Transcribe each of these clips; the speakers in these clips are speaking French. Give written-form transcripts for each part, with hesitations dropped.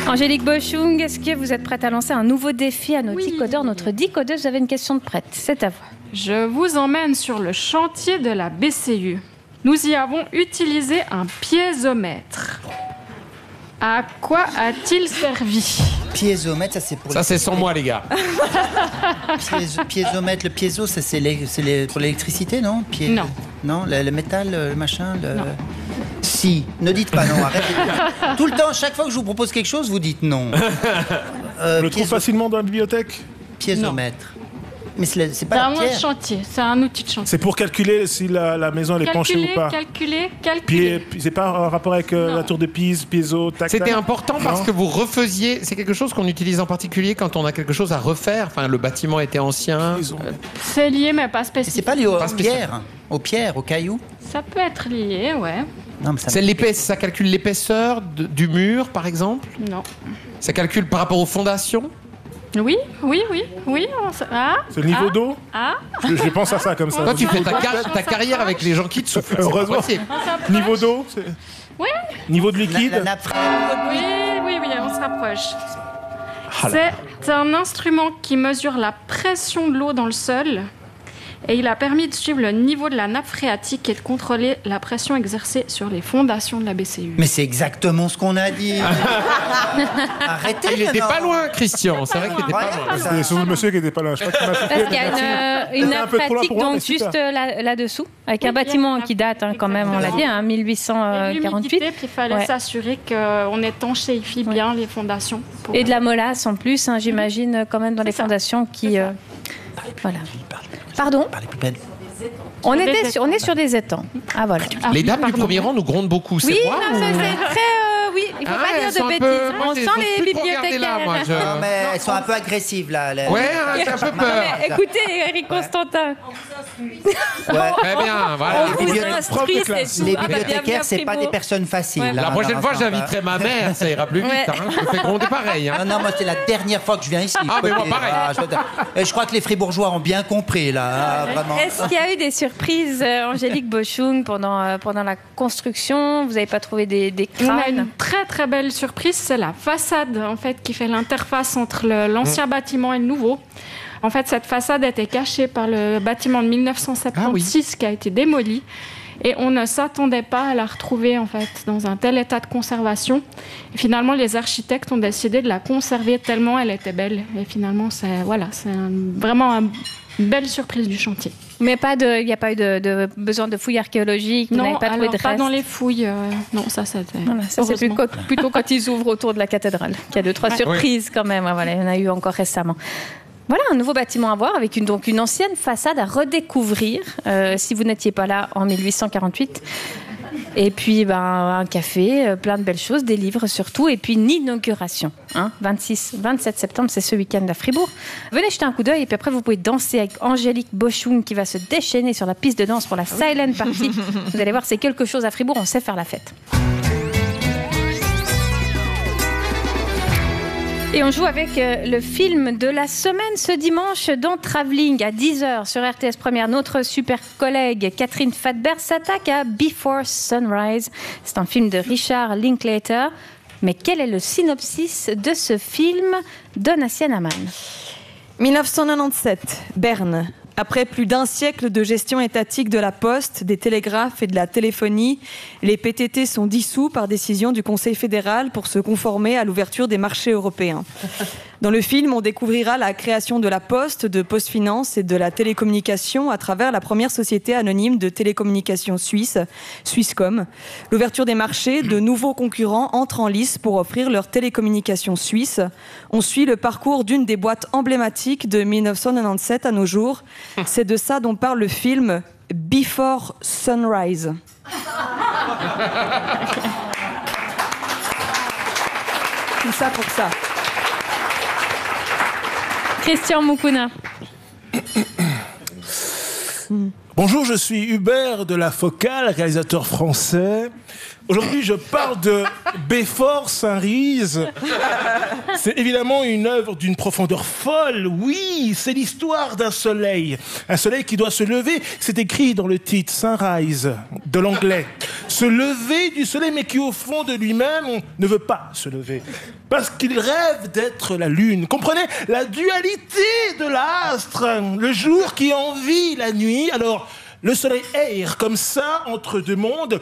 Angélique Boschung, est-ce que vous êtes prête à lancer un nouveau défi à nos decodeurs, notre decodeuse? Vous avez une question de prête, c'est à vous. Je vous emmène sur le chantier de la BCU. Nous y avons utilisé un piézomètre. À quoi a-t-il servi? Piézomètre, ça c'est pour... Ça c'est sans moi les gars. Piézomètre, le piézo, ça c'est pour l'électricité, non? Non. Non, le métal, le machin, Non. Si, ne dites pas non, arrêtez. Tout le temps, chaque fois que je vous propose quelque chose, vous dites non. On le trouve facilement dans la bibliothèque. Piézomètre. Mais c'est C'est pas la vraiment un pierre. chantier, c'est un outil de chantier. C'est pour calculer si la maison elle est penchée ou pas. Calculer. C'est pas en rapport avec la tour de Pise, piézo, tac. C'était tac. important parce Non. que vous refaisiez. C'est quelque chose qu'on utilise en particulier quand on a quelque chose à refaire. Enfin, le bâtiment était ancien. C'est lié, mais pas Mais spécifique. c'est pas lié aux Pas spécial. pierres, aux pierres, aux cailloux. Ça peut être lié, ouais. Non, mais ça C'est ça calcule l'épaisseur du mur, par exemple. Non. Ça calcule par rapport aux fondations. Oui. C'est le niveau d'eau. Ah, Je pense à ça comme ça. Toi, tu fais ta carrière avec les gens qui te soufflent. C'est pas Heureusement. possible. Niveau d'eau. Ouais. Niveau de La liquide. nappe phréatique. Oui, on se rapproche. Ah là. C'est un instrument qui mesure la pression de l'eau dans le sol et il a permis de suivre le niveau de la nappe phréatique et de contrôler la pression exercée sur les fondations de la BCU. Mais c'est exactement ce qu'on a dit. Arrêtez. Il était non. pas loin, Christian. C'est vrai qu'il était pas loin. C'est surtout le monsieur qui était pas là. Je crois qu'il m'a Parce qu'il y a une C'était un nappe peu trop là pratique, pour moi, mais donc super. juste là-dessous, avec un bâtiment qui date quand même, on l'a dit, hein, Et 1848. l'humidité, puis il fallait Ouais. s'assurer qu'on étanchéifie bien les fondations. pour- Et de la molasse en plus, hein, j'imagine, quand même dans les ça. fondations qui... voilà. Pardon? Parlez plus belle. On est sur des étangs. Ah voilà. Ah, Les oui, dames du pardon. premier rang nous grondent beaucoup. C'est Oui, moi non, ou- c'est très... oui, il faut Ah, pas elles dire sont de un peu- bêtises. moi, On je sent les les trouve plus trop regardées là, moi, bibliothécaires. je- Non, mais elles sont un peu agressives là. Ouais, j'ai un peu peur. Écoutez, Eric Constantin, Très bien, voilà. on vous bibliothécaires- instruit, de c'est classe. tout. Les Ah bah, bibliothécaires, bienvenue à c'est pas des Fribourg. personnes faciles. Ouais. là, La prochaine fois, madame, j'inviterai ma mère, ça ira plus vite. Ouais. Hein. Je te fais gronder pareil. Hein. Non, moi, c'est la dernière fois que je viens ici. Ah, mais moi, pareil. Je crois que les Fribourgeois ont bien compris, là, vraiment. Est-ce qu'il y a eu des surprises, Angélique Boschung, pendant la construction? Vous n'avez pas trouvé des On a crânes? une très très belle surprise, c'est la façade en fait qui fait l'interface entre l'ancien bâtiment et le nouveau. En fait, cette façade était cachée par le bâtiment de 1976 qui a été démoli et on ne s'attendait pas à la retrouver en fait dans un tel état de conservation. Et finalement, les architectes ont décidé de la conserver tellement elle était belle. Et finalement, c'est vraiment une belle surprise du chantier. Mais il n'y a pas eu de besoin de fouilles archéologiques, vous n'avez Non, pas trouvé alors, de pas restes? dans les fouilles. Non, ça c'était. Voilà, ça c'est heureusement. plutôt quand ils ouvrent autour de la cathédrale, qu'il y a 2-3 surprises quand même. Voilà, il y en a eu encore récemment. Voilà, un nouveau bâtiment à voir avec une ancienne façade à redécouvrir si vous n'étiez pas là en 1848. Et puis un café, plein de belles choses, des livres surtout, et puis une inauguration. 27 septembre, c'est ce week-end à Fribourg. Venez jeter un coup d'œil et puis après vous pouvez danser avec Angélique Boschung qui va se déchaîner sur la piste de danse pour la Silent Party. Vous allez voir, c'est quelque chose à Fribourg, on sait faire la fête. Et on joue avec le film de la semaine ce dimanche dans Travelling à 10h sur RTS Première. Notre super collègue Catherine Fadbert s'attaque à Before Sunrise. C'est un film de Richard Linklater. Mais quel est le synopsis de ce film, Donatien Amann? 1997, Berne. Après plus d'un siècle de gestion étatique de la poste, des télégraphes et de la téléphonie, les PTT sont dissous par décision du Conseil fédéral pour se conformer à l'ouverture des marchés européens. Dans le film, on découvrira la création de la Poste, de PostFinance et de la télécommunication à travers la première société anonyme de télécommunications suisse, Swisscom. L'ouverture des marchés, de nouveaux concurrents entrent en lice pour offrir leurs télécommunications suisses. On suit le parcours d'une des boîtes emblématiques de 1997 à nos jours. C'est de ça dont parle le film Before Sunrise. Tout ça pour ça. Christian Moukouna. Bonjour, je suis Hubert de La Focale, réalisateur français. Aujourd'hui, je parle de Before Sunrise. C'est évidemment une œuvre d'une profondeur folle. Oui, c'est l'histoire d'un soleil. Un soleil qui doit se lever. C'est écrit dans le titre, Sunrise, de l'anglais. Se lever du soleil, mais qui au fond de lui-même ne veut pas se lever. Parce qu'il rêve d'être la lune. Comprenez la dualité de l'astre. Le jour qui envie la nuit. Alors, le soleil erre comme ça entre deux mondes.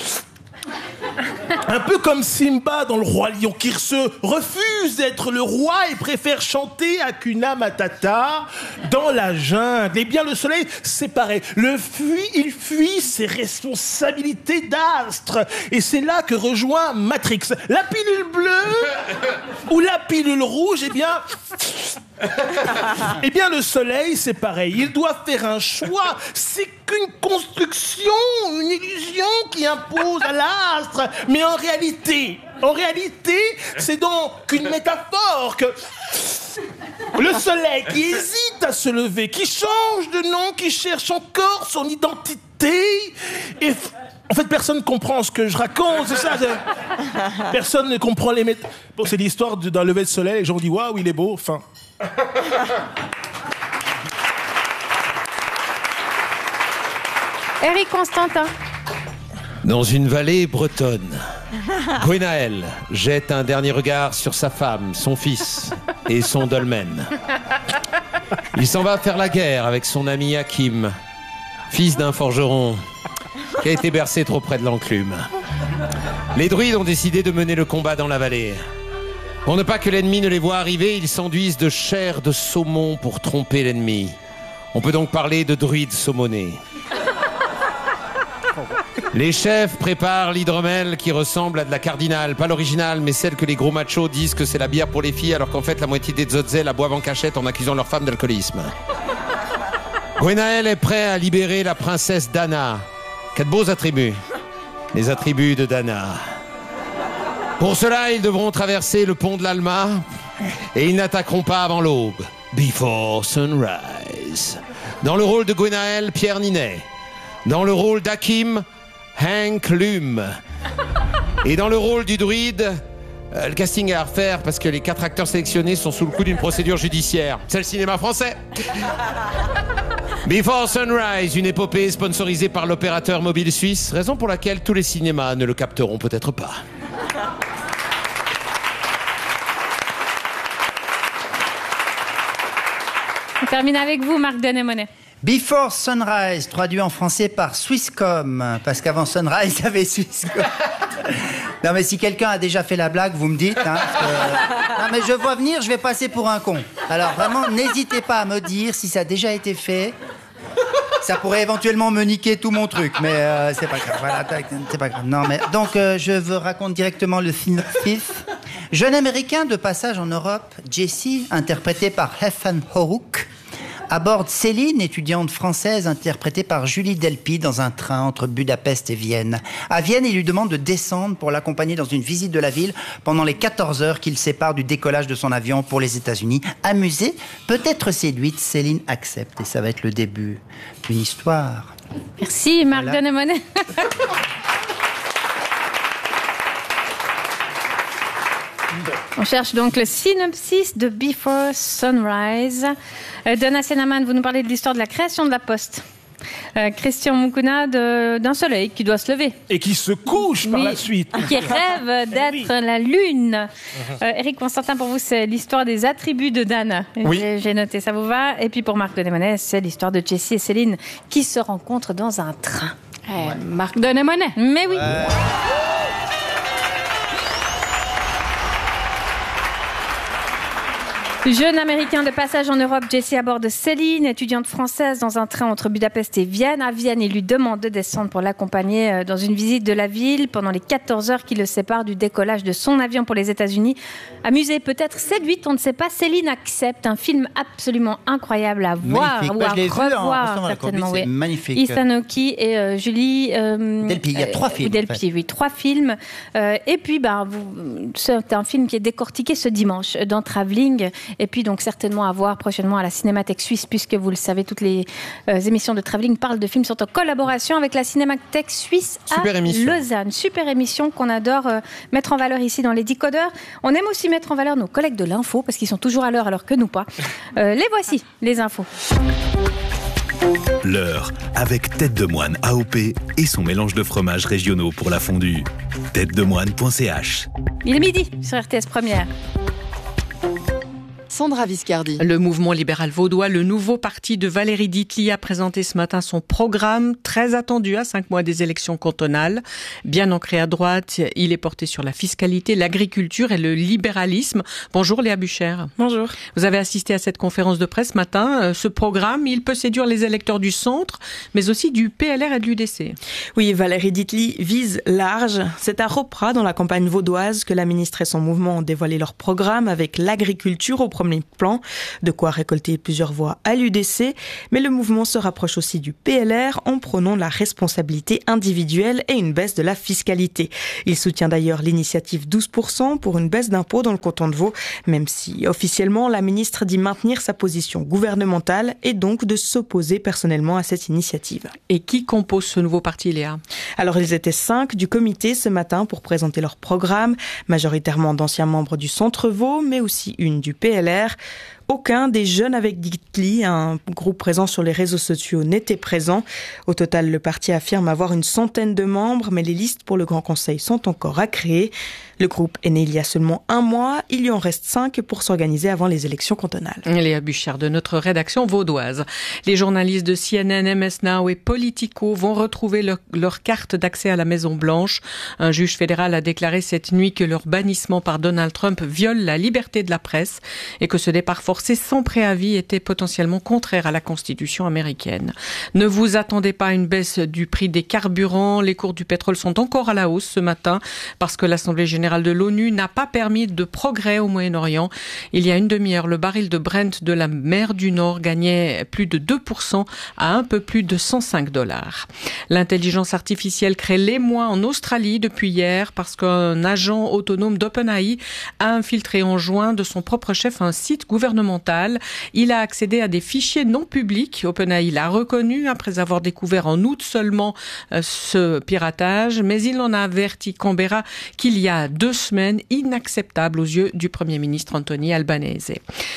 Un peu comme Simba dans Le Roi Lion, qui se refuse d'être le roi et préfère chanter Hakuna Matata dans la jungle. Eh bien, le soleil, c'est pareil. Il fuit ses responsabilités d'astre. Et c'est là que rejoint Matrix. La pilule bleue ou la pilule rouge, eh bien, le soleil, c'est pareil. Il doit faire un choix. C'est qu'une construction, une illusion qui impose à l'astre. Mais en réalité, c'est donc une métaphore que le soleil qui hésite à se lever, qui change de nom, qui cherche encore son identité. Et en fait, personne ne comprend ce que je raconte, c'est ça. Personne ne comprend les métaphores. Bon, c'est l'histoire d'un lever de soleil. Les gens disent waouh, il est beau. Enfin. Éric Constantin. Dans une vallée bretonne, Gwenaël jette un dernier regard sur sa femme, son fils et son dolmen. Il s'en va faire la guerre avec son ami Hakim, fils d'un forgeron qui a été bercé trop près de l'enclume. Les druides ont décidé de mener le combat dans la vallée. Pour ne pas que l'ennemi ne les voie arriver, ils s'enduisent de chair de saumon pour tromper l'ennemi. On peut donc parler de druides saumonés. Les chefs préparent l'hydromel qui ressemble à de la cardinale, pas l'original, mais celle que les gros machos disent que c'est la bière pour les filles, alors qu'en fait la moitié des Tzotzé la boivent en cachette en accusant leur femme d'alcoolisme. Gwenaël est prêt à libérer la princesse Dana. Quels beaux attributs. Les attributs de Dana. Pour cela, ils devront traverser le pont de l'Alma et ils n'attaqueront pas avant l'aube. Before Sunrise. Dans le rôle de Gwenaël, Pierre Ninet. Dans le rôle d'Hakim, Hank Lume. Et dans le rôle du druide, le casting est à refaire parce que les 4 acteurs sélectionnés sont sous le coup d'une procédure judiciaire. C'est le cinéma français. Before Sunrise, une épopée sponsorisée par l'opérateur mobile suisse, raison pour laquelle tous les cinémas ne le capteront peut-être pas. On termine avec vous, Marc Denemonet. Before Sunrise, traduit en français par Swisscom, parce qu'avant Sunrise, il y avait Swisscom. Non, mais si quelqu'un a déjà fait la blague, vous me dites. Hein, non, mais je vois venir, je vais passer pour un con. Alors vraiment, n'hésitez pas à me dire si ça a déjà été fait. Ça pourrait éventuellement me niquer tout mon truc, mais c'est pas grave. Voilà, c'est pas grave. Non, mais donc je vous raconte directement le synopsis. Jeune américain de passage en Europe, Jesse, interprété par Ethan Hawke, aborde Céline, étudiante française, interprétée par Julie Delpy, dans un train entre Budapest et Vienne. À Vienne, il lui demande de descendre pour l'accompagner dans une visite de la ville pendant les 14 heures qu'il sépare du décollage de son avion pour les États-Unis. Amusée, peut-être séduite, Céline accepte et ça va être le début d'une histoire. Merci, Marc Denemonet. On cherche donc le synopsis de Before Sunrise. Donna Senaman, vous nous parlez de l'histoire de la création de la Poste. Christian Mukuna d'un soleil qui doit se lever. Et qui se couche par la suite. Qui rêve d'être la lune. Éric Constantin, pour vous, c'est l'histoire des attributs de Dana. Oui. J'ai noté, ça vous va? Et puis pour Marc Denemonet, c'est l'histoire de Jessie et Céline qui se rencontrent dans un train. Marc Denemonet. Mais oui. Jeune américain de passage en Europe, Jesse aborde Céline, étudiante française, dans un train entre Budapest et Vienne. À Vienne, il lui demande de descendre pour l'accompagner dans une visite de la ville pendant les 14 heures qui le séparent du décollage de son avion pour les États-Unis. Amusée, peut-être séduite, on ne sait pas. Céline accepte. Un film absolument incroyable à voir ou à revoir, certainement. C'est magnifique. Ethan Hawke et Julie Delpy. Il y a 3 films. Delpy, en fait. Oui, 3 films. Et puis, c'est un film qui est décortiqué ce dimanche dans Travelling. Et puis donc certainement à voir prochainement à la Cinémathèque suisse, puisque vous le savez, toutes les émissions de Travelling parlent de films, sont en collaboration avec la Cinémathèque suisse à Lausanne. Super émission qu'on adore mettre en valeur ici dans les Décodeurs. On aime aussi mettre en valeur nos collègues de l'info, parce qu'ils sont toujours à l'heure alors que nous pas. Les voici, les infos. L'heure avec Tête de Moine AOP et son mélange de fromages régionaux pour la fondue. têtedemoine.ch. Il est midi sur RTS Première. Sandra Viscardi. Le mouvement libéral vaudois, le nouveau parti de Valérie Ditli, a présenté ce matin son programme très attendu à 5 mois des élections cantonales. Bien ancré à droite, il est porté sur la fiscalité, l'agriculture et le libéralisme. Bonjour Léa Bucher. Bonjour. Vous avez assisté à cette conférence de presse ce matin. Ce programme, il peut séduire les électeurs du centre, mais aussi du PLR et de l'UDC. Oui, Valérie Ditli vise large. C'est à Ropra, dans la campagne vaudoise, que la ministre et son mouvement ont dévoilé leur programme avec l'agriculture au premier plan, de quoi récolter plusieurs voix à l'UDC, mais le mouvement se rapproche aussi du PLR en prônant la responsabilité individuelle et une baisse de la fiscalité. Il soutient d'ailleurs l'initiative 12% pour une baisse d'impôts dans le canton de Vaud, même si officiellement la ministre dit maintenir sa position gouvernementale et donc de s'opposer personnellement à cette initiative. Et qui compose ce nouveau parti, Léa ? Alors ils étaient 5 du comité ce matin pour présenter leur programme, majoritairement d'anciens membres du Centre Vaud, mais aussi une du PLR. Aucun des jeunes avec Ditli, un groupe présent sur les réseaux sociaux, n'était présent. Au total, le parti affirme avoir une centaine de membres, mais les listes pour le Grand Conseil sont encore à créer. Le groupe est né il y a seulement 1 mois. Il y en reste 5 pour s'organiser avant les élections cantonales. Léa Bucher de notre rédaction vaudoise. Les journalistes de CNN, MS Now et Politico vont retrouver leur carte d'accès à la Maison-Blanche. Un juge fédéral a déclaré cette nuit que leur bannissement par Donald Trump viole la liberté de la presse et que ce départ forcé sans préavis était potentiellement contraire à la Constitution américaine. Ne vous attendez pas à une baisse du prix des carburants. Les cours du pétrole sont encore à la hausse ce matin parce que l'Assemblée générale de l'ONU n'a pas permis de progrès au Moyen-Orient. Il y a une demi-heure, le baril de Brent de la mer du Nord gagnait plus de 2% à un peu plus de $105. L'intelligence artificielle crée l'émoi en Australie depuis hier parce qu'un agent autonome d'OpenAI a infiltré en juin de son propre chef un site gouvernemental. Il a accédé à des fichiers non publics. OpenAI l'a reconnu après avoir découvert en août seulement ce piratage, mais il en a averti Canberra qu'il y a 2 semaines, inacceptable aux yeux du Premier ministre Anthony Albanese.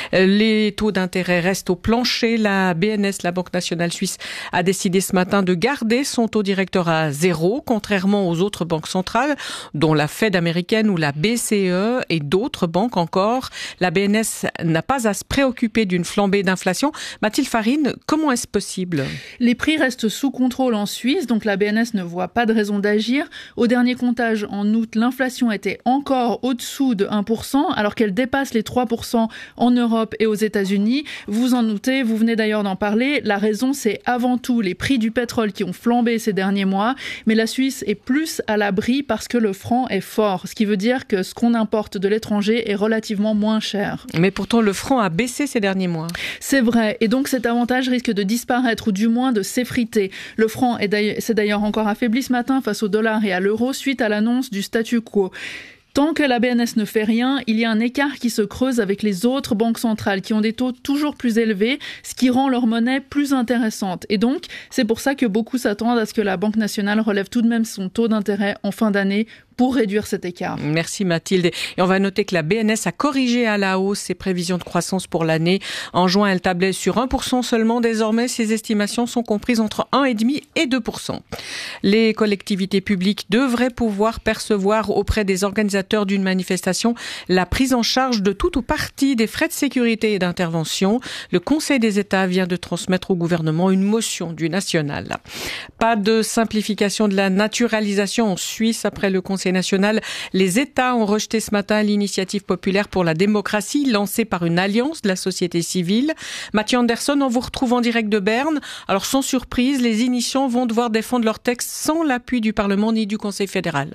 Les taux d'intérêt restent au plancher. La BNS, la Banque nationale suisse, a décidé ce matin de garder son taux directeur à 0, contrairement aux autres banques centrales, dont la Fed américaine ou la BCE et d'autres banques encore. La BNS n'a pas à se préoccuper d'une flambée d'inflation. Mathilde Farine, comment est-ce possible ? Les prix restent sous contrôle en Suisse, donc la BNS ne voit pas de raison d'agir. Au dernier comptage, en août, l'inflation était encore au-dessous de 1%, alors qu'elle dépasse les 3% en Europe et aux États-Unis. Vous en doutez, vous venez d'ailleurs d'en parler. La raison, c'est avant tout les prix du pétrole qui ont flambé ces derniers mois. Mais la Suisse est plus à l'abri parce que le franc est fort, ce qui veut dire que ce qu'on importe de l'étranger est relativement moins cher. Mais pourtant, le franc a baissé ces derniers mois. C'est vrai, et donc cet avantage risque de disparaître ou du moins de s'effriter. Le franc s'est d'ailleurs encore affaibli ce matin face au dollar et à l'euro suite à l'annonce du statu quo. Tant que la BNS ne fait rien, il y a un écart qui se creuse avec les autres banques centrales qui ont des taux toujours plus élevés, ce qui rend leur monnaie plus intéressante. Et donc, c'est pour ça que beaucoup s'attendent à ce que la Banque nationale relève tout de même son taux d'intérêt en fin d'année pour réduire cet écart. Merci Mathilde. Et on va noter que la BNS a corrigé à la hausse ses prévisions de croissance pour l'année. En juin, elle tablait sur 1% seulement. Désormais, ses estimations sont comprises entre 1,5% et 2%. Les collectivités publiques devraient pouvoir percevoir auprès des organisateurs d'une manifestation la prise en charge de tout ou partie des frais de sécurité et d'intervention. Le Conseil des États vient de transmettre au gouvernement une motion du national. Pas de simplification de la naturalisation en Suisse après le Conseil national. Les États ont rejeté ce matin l'initiative populaire pour la démocratie lancée par une alliance de la société civile. Mathieu Anderson, on vous retrouve en direct de Berne. Alors sans surprise, les initiants vont devoir défendre leur texte sans l'appui du Parlement ni du Conseil fédéral.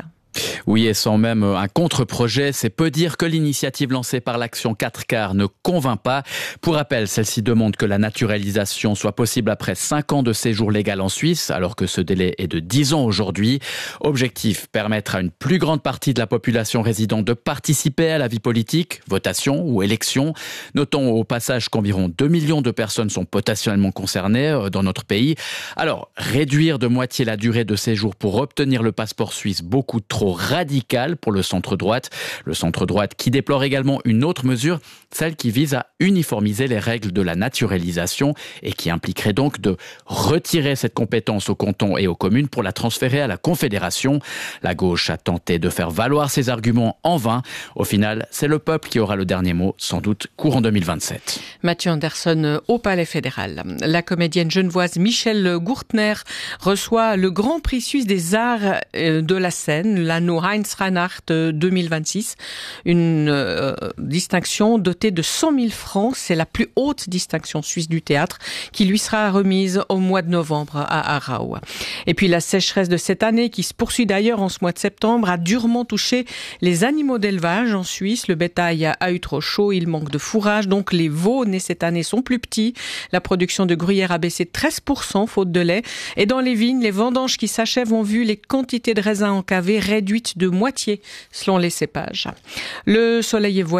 Oui, et sans même un contre-projet, c'est peu dire que l'initiative lancée par l'Action 4 quarts ne convainc pas. Pour rappel, celle-ci demande que la naturalisation soit possible après 5 ans de séjour légal en Suisse, alors que ce délai est de 10 ans aujourd'hui. Objectif, permettre à une plus grande partie de la population résidente de participer à la vie politique, votation ou élection. Notons au passage qu'environ 2 millions de personnes sont potentiellement concernées dans notre pays. Alors, réduire de moitié la durée de séjour pour obtenir le passeport suisse, beaucoup trop radical pour le centre-droite. Le centre-droite qui déplore également une autre mesure, celle qui vise à uniformiser les règles de la naturalisation et qui impliquerait donc de retirer cette compétence aux cantons et aux communes pour la transférer à la Confédération. La gauche a tenté de faire valoir ses arguments en vain. Au final, c'est le peuple qui aura le dernier mot, sans doute courant 2027. Mathieu Anderson au Palais fédéral. La comédienne genevoise Michelle Gurtner reçoit le Grand Prix suisse des arts de la scène, l'anneau Heinz Reinhardt 2026. Une distinction dotée de 100 000 francs. C'est la plus haute distinction suisse du théâtre qui lui sera remise au mois de novembre à Aarau. Et puis la sécheresse de cette année, qui se poursuit d'ailleurs en ce mois de septembre, a durement touché les animaux d'élevage en Suisse. Le bétail a eu trop chaud, il manque de fourrage, donc les veaux nés cette année sont plus petits. La production de gruyère a baissé de 13% faute de lait. Et dans les vignes, les vendanges qui s'achèvent ont vu les quantités de raisins encavés réduites de moitié selon les cépages. Le soleil est voilé.